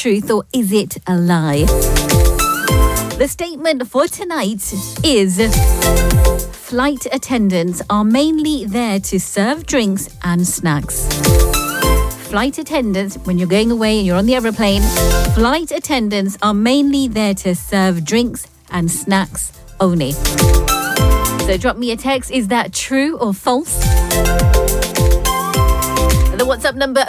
truth or is it a lie? The statement for tonight is flight attendants are mainly there to serve drinks and snacks. Flight attendants, when you're going away and you're on the aeroplane, flight attendants are mainly there to serve drinks and snacks only. So drop me a text, is that true or false? The WhatsApp number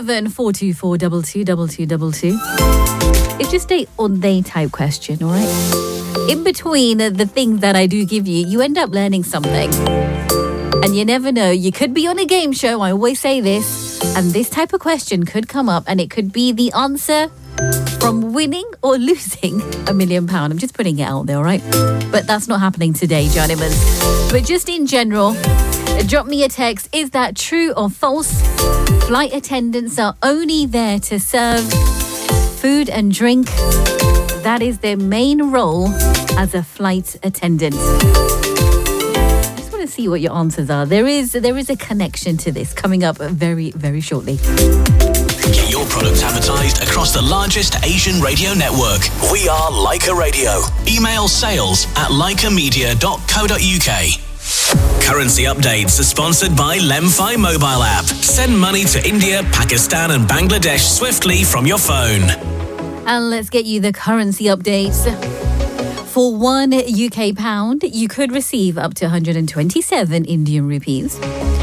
07424222222. It's just a or they type question, all right? In between the things that I do give you, you end up learning something. And you never know, you could be on a game show, I always say this, and this type of question could come up and it could be the answer from winning or losing £1 million. I'm just putting it out there, all right? But that's not happening today, gentlemen. But just in general, drop me a text. Is that true or false? Flight attendants are only there to serve food and drink. That is their main role as a flight attendant. I just want to see what your answers are. There is a connection to this coming up very, very shortly. Get your product advertised across the largest Asian radio network. We are Leica Radio. Email sales@leicamedia.co.uk. Currency updates are sponsored by Lemfi mobile app. Send money to India, Pakistan and Bangladesh swiftly from your phone. And let's get you the currency updates. For £1 UK, you could receive up to 127 Indian rupees,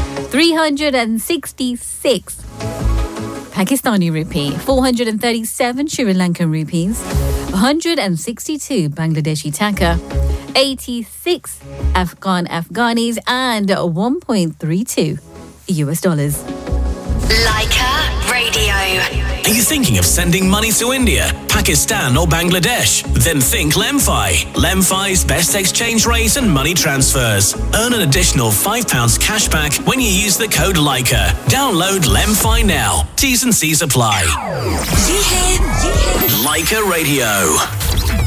366 Pakistani rupee, 437 Sri Lankan rupees, 162 Bangladeshi taka, 86 Afghanis, and 1.32 US dollars. Leica Radio. Are you thinking of sending money to India, Pakistan or Bangladesh? Then think Lemfi. Lemfi's best exchange rate and money transfers. Earn an additional £5 cash back when you use the code Leica. Download Lemfi now. T's and C's apply. Leica Radio.